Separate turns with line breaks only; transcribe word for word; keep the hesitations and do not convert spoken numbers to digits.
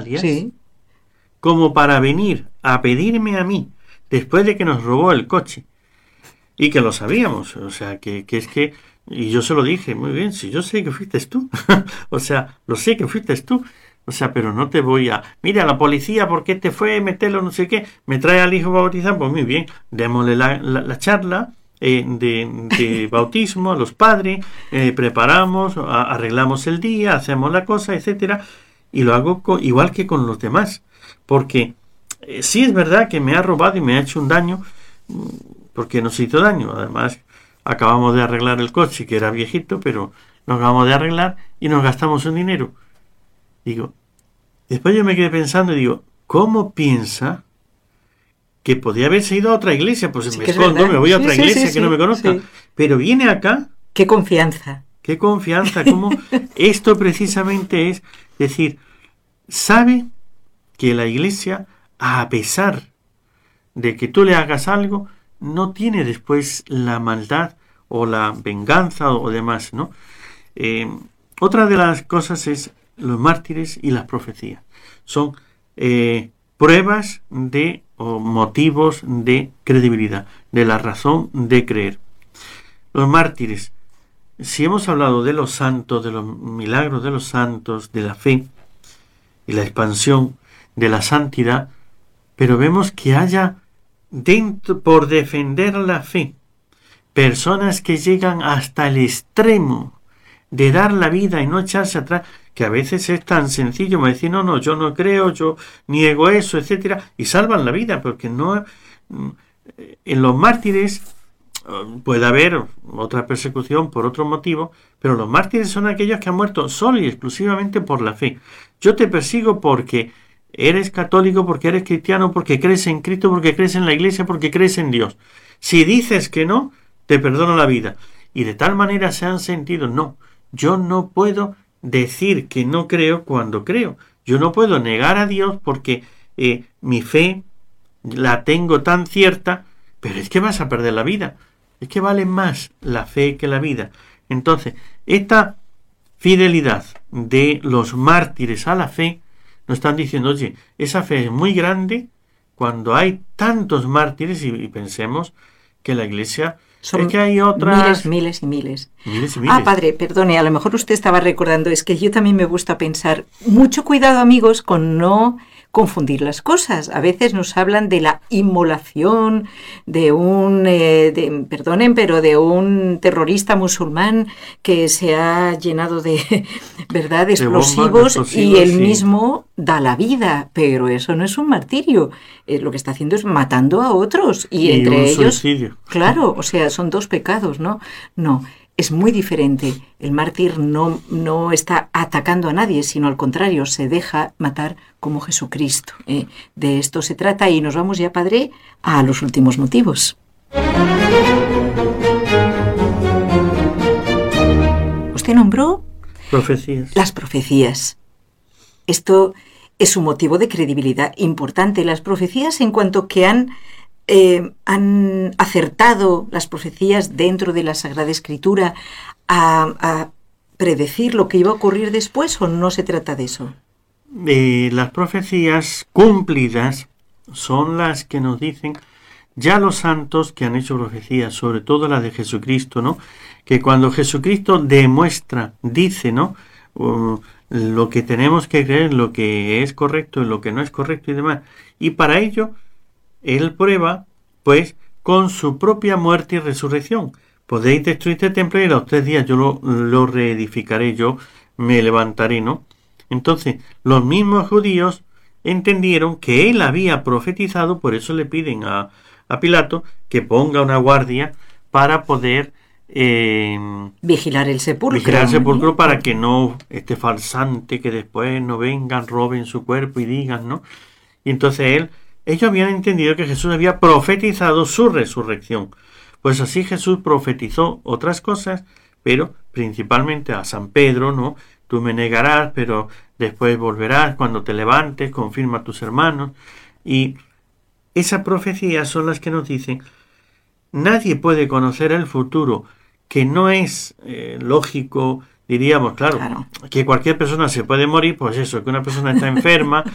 sandalias,
Sí.
como para venir a pedirme a mí, después de que nos robó el coche, y que lo sabíamos, o sea, que, que es que, y yo se lo dije, muy bien, si yo sé que fuiste tú, o sea, lo sé que fuiste tú, o sea, pero no te voy a, mira, la policía, ¿por qué te fue? Meterlo, no sé qué, me trae al hijo bautizado, pues muy bien, démosle la, la, la charla, Eh, de, de bautismo a los padres, eh, preparamos, a, arreglamos el día, hacemos la cosa, etcétera, y lo hago con, igual que con los demás, porque eh, sí es verdad que me ha robado y me ha hecho un daño, porque nos hizo daño. Además, acabamos de arreglar el coche, que era viejito, pero lo acabamos de arreglar y nos gastamos un dinero. Digo, después yo me quedé pensando y digo, ¿cómo piensa que podía haberse ido a otra iglesia? Pues
Sí,
me
que es
escondo,
verdad.
me voy a
Sí,
otra
sí,
iglesia
sí,
que no
sí,
me conozca.
sí.
Pero viene acá,
Qué confianza.
qué confianza, cómo esto precisamente es decir, sabe que la iglesia, a pesar de que tú le hagas algo, no tiene después la maldad o la venganza o, o demás, ¿no? Eh, otra de las cosas es los mártires y las profecías. Son eh, pruebas de o motivos de credibilidad, de la razón de creer. Los mártires, si hemos hablado de los santos, de los milagros de los santos, de la fe y la expansión de la santidad, pero vemos que haya dentro, por defender la fe, personas que llegan hasta el extremo de dar la vida y no echarse atrás, que a veces es tan sencillo como decir, no, no, yo no creo, yo niego eso, etcétera, y salvan la vida, porque no, en los mártires puede haber otra persecución por otro motivo, pero los mártires son aquellos que han muerto solo y exclusivamente por la fe. Yo te persigo porque eres católico, porque eres cristiano, porque crees en Cristo, porque crees en la iglesia, porque crees en Dios. Si dices que no, te perdono la vida. Y de tal manera se han sentido, no, yo no puedo decir que no creo cuando creo. Yo no puedo negar a Dios porque eh, mi fe la tengo tan cierta, pero es que vas a perder la vida. Es que vale más la fe que la vida. Entonces, esta fidelidad de los mártires a la fe, nos están diciendo, oye, esa fe es muy grande cuando hay tantos mártires, y, y pensemos que la iglesia...
Son
es que hay otras...
miles, miles y miles.
Miles y miles.
Ah, padre, perdone, a lo mejor usted estaba recordando, es que yo también me gusta pensar, mucho cuidado, amigos, con no confundir las cosas. A veces nos hablan de la inmolación de un, eh, de, perdonen, pero de un terrorista musulmán que se ha llenado de, ¿verdad?, de explosivos,
de bombas, de explosivos,
y él
sí.
mismo da la vida, pero eso no es un martirio. Eh, lo que está haciendo es matando a otros y,
Y
entre
un
ellos,
suicidio.
claro, o sea, son dos pecados, ¿no? No. Es muy diferente. El mártir no, no está atacando a nadie, sino al contrario, se deja matar como Jesucristo. ¿eh? De esto se trata y nos vamos ya, padre, a los últimos motivos. Usted nombró
Profecías.
las profecías. Esto es un motivo de credibilidad importante. Las profecías, en cuanto que han... Eh, han acertado las profecías dentro de la Sagrada Escritura a, a predecir lo que iba a ocurrir después, ¿o no se trata de eso?
Eh, las profecías cumplidas son las que nos dicen ya los santos que han hecho profecías, sobre todo las de Jesucristo, ¿no? Que cuando Jesucristo demuestra, dice, ¿no? Uh, lo que tenemos que creer, lo que es correcto y lo que no es correcto y demás. Y para ello Él prueba, pues, con su propia muerte y resurrección. Podéis destruir este templo y en los tres días yo lo, lo reedificaré, yo me levantaré, ¿no? Entonces, los mismos judíos entendieron que él había profetizado, por eso le piden a, a Pilato que ponga una guardia para poder eh,
vigilar el sepulcro.
Vigilar el sepulcro ¿eh? Para que no, este farsante, que después no vengan, roben su cuerpo y digan, ¿no? Y entonces él... Ellos habían entendido que Jesús había profetizado su resurrección. Pues así Jesús profetizó otras cosas, pero principalmente a San Pedro, ¿no? Tú me negarás, pero después volverás cuando te levantes, confirma a tus hermanos. Y esas profecías son las que nos dicen, nadie puede conocer el futuro, que no es eh, lógico, diríamos, claro, claro, que cualquier persona se puede morir, pues eso, que una persona está enferma,